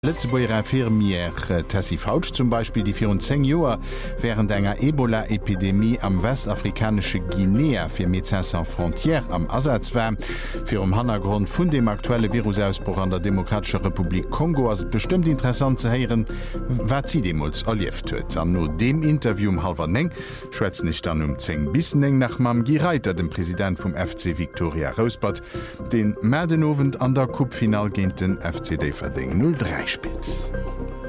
Letzteer Firmier Tessi Fouch zum Beispiel, die 10 Joer während enger Ebola-Epidemie am westafrikanische Guinea fir Médecins Sans Frontières am Ersatz war. Fir Hintergrund vun dem aktuelle Virusausbruch an der Demokratischer Republik Kongo as bestimmt interessant zu heieren, wat sie demuls erlieft huet. An no dem Interview um 9:30 schwätzt nicht dann 10 bis nach Mam Gireiter, dem Präsident vom FC Victoria Rosbad, den Mädenowend an der Cupfinal gegen den FC Deverding 03 spielt.